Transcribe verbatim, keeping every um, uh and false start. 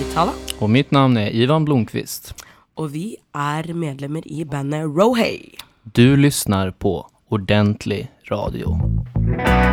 Tala. Och mitt namn är Ivan Blomqvist. Och vi är medlemmar i bandet Rohey. Du lyssnar på Ordentlig Radio.